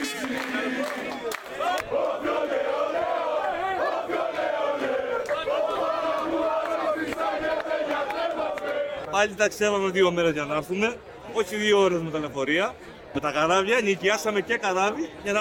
Πάλι ταξιδεύαμε 2 μέρες για να έρθουμε, όχι 2 ώρες με τα λεωφορεία. Με τα καράβια νοικιάσαμε και καράβι για να